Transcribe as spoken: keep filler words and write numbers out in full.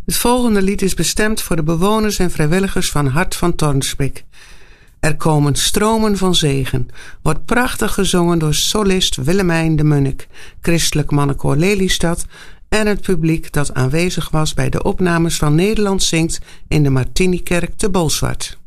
Het volgende lied is bestemd voor de bewoners en vrijwilligers van Hart van Tornsbeek. Er komen stromen van zegen, wordt prachtig gezongen door solist Willemijn de Munnik, Christelijk Mannenkoor Lelystad en het publiek dat aanwezig was bij de opnames van Nederland Zingt in de Martinikerk te Bolsward.